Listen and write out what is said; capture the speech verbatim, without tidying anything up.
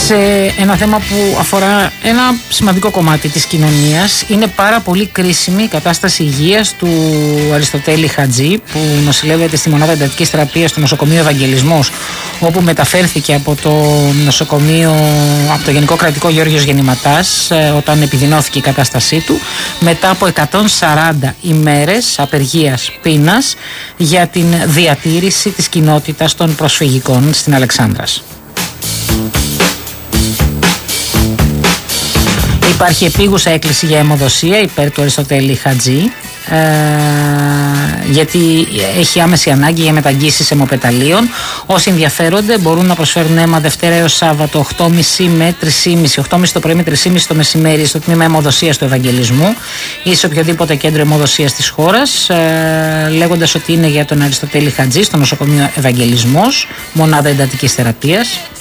σε ένα θέμα που αφορά ένα σημαντικό κομμάτι της κοινωνίας. Είναι πάρα πολύ κρίσιμη η κατάσταση υγείας του Αριστοτέλη Χατζή, που νοσηλεύεται στη μονάδα εντατικής θεραπείας στο νοσοκομείο Ευαγγελισμός, όπου μεταφέρθηκε από το νοσοκομείο, από το Γενικό Κρατικό Γεώργιος Γεννηματάς, όταν επιδεινώθηκε η κατάστασή του, μετά από εκατόν σαράντα ημέρες απεργίας πείνας για την διατήρηση της κοινότητας των προσφυγικών στην Αλεξάνδρας. Υπάρχει επίγουσα έκκληση για αιμοδοσία υπέρ του Αριστοτέλη Χατζή, ε, γιατί έχει άμεση ανάγκη για μεταγγίσεις αιμοπεταλίων. Όσοι ενδιαφέρονται μπορούν να προσφέρουν αίμα Δευτέρα έως Σάββατο οκτώ και μισή με τρεις και μισή, οκτώ και μισή το πρωί με τρεις και μισή το μεσημέρι στο τμήμα αιμοδοσίας του Ευαγγελισμού ή σε οποιοδήποτε κέντρο αιμοδοσίας της χώρας, ε, λέγοντας ότι είναι για τον Αριστοτέλη Χατζή στο νοσοκομείο Ευαγγελισμός, μονάδα εντατικής θεραπείας.